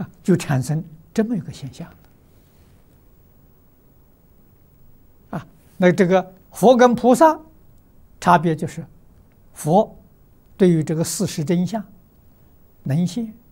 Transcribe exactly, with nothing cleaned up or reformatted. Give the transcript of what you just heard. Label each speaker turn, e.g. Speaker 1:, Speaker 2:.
Speaker 1: 啊，就产生这么一个现象啊。那这个佛跟菩萨差别就是，佛对于这个事实真相能现，